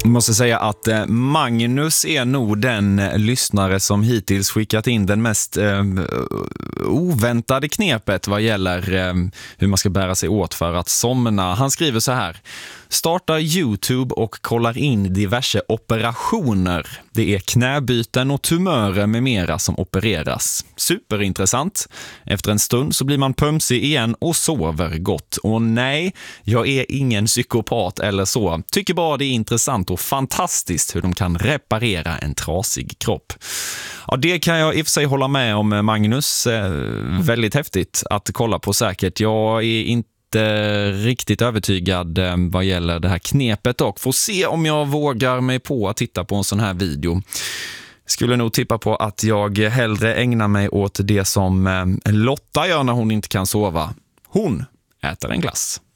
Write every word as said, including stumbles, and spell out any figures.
Jag måste säga att Magnus är nog den lyssnare som hittills skickat in den mest eh, oväntade knepet vad gäller eh, hur man ska bära sig åt för att somna. Han skriver så här: starta YouTube och kollar in diverse operationer. Det är knäbyten och tumörer med mera som opereras. Superintressant. Efter en stund så blir man pömsig igen och sover gott. Och nej, jag är ingen psykopat eller så. Tycker bara det är intressant och fantastiskt hur de kan reparera en trasig kropp. Ja, det kan jag i och för sig hålla med om, Magnus. Eh, väldigt häftigt att kolla på säkert. Jag är inte riktigt övertygad vad gäller det här knepet och får se om jag vågar mig på att titta på en sån här video. Skulle nog tippa på att jag hellre ägnar mig åt det som Lotta gör när hon inte kan sova. Hon äter en glass.